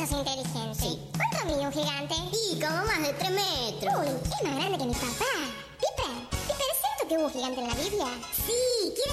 sos inteligente. Sí. ¿Cuánto mide un gigante? Y como más de 3 metros. Uy, es más grande que mi papá. Piper, ¿es cierto que hubo un gigante en la Biblia? Sí, ¿quiere